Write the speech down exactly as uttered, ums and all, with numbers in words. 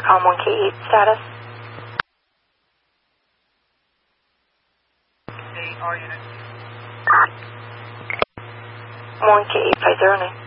Intercom one K eight, status. Hey, R unit. one K eight five zero nine.